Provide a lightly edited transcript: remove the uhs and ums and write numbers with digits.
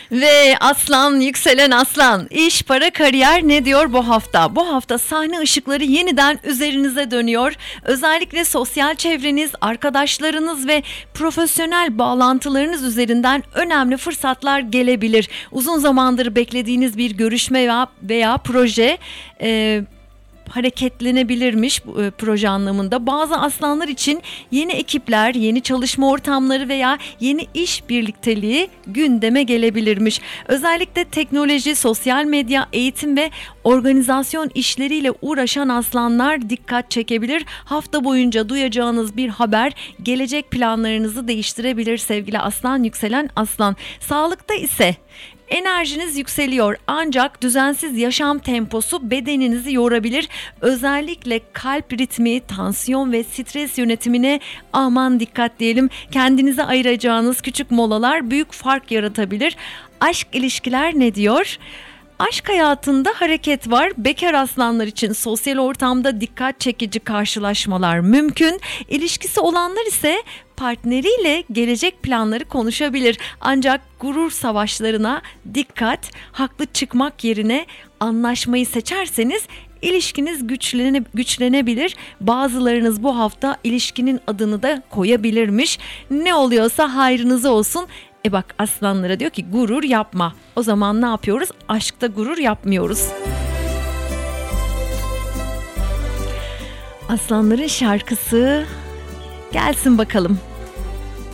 Ve aslan, yükselen aslan, iş, para, kariyer ne diyor bu hafta? Bu hafta sahne ışıkları yeniden üzerinize dönüyor. Özellikle sosyal çevreniz, arkadaşlarınız ve profesyonel bağlantılarınız üzerinden önemli fırsatlar gelebilir. Uzun zamandır beklediğiniz bir görüşme veya proje hareketlenebilirmiş proje anlamında. Bazı aslanlar için yeni ekipler, yeni çalışma ortamları veya yeni iş birlikteliği gündeme gelebilirmiş. Özellikle teknoloji, sosyal medya, eğitim ve organizasyon işleriyle uğraşan aslanlar dikkat çekebilir. Hafta boyunca duyacağınız bir haber gelecek planlarınızı değiştirebilir sevgili aslan, yükselen aslan. Sağlıkta ise enerjiniz yükseliyor ancak düzensiz yaşam temposu bedeninizi yorabilir. Özellikle kalp ritmi, tansiyon ve stres yönetimine aman dikkat diyelim. Kendinize ayıracağınız küçük molalar büyük fark yaratabilir. Aşk ilişkiler ne diyor? Aşk hayatında hareket var. Bekar aslanlar için sosyal ortamda dikkat çekici karşılaşmalar mümkün. İlişkisi olanlar ise partneriyle gelecek planları konuşabilir. Ancak gurur savaşlarına dikkat, haklı çıkmak yerine anlaşmayı seçerseniz ilişkiniz güçlenebilir. Bazılarınız bu hafta ilişkinin adını da koyabilirmiş. Ne oluyorsa hayrınıza olsun. Bak aslanlara diyor ki gurur yapma. O zaman ne yapıyoruz? Aşkta gurur yapmıyoruz. Aslanların şarkısı gelsin bakalım.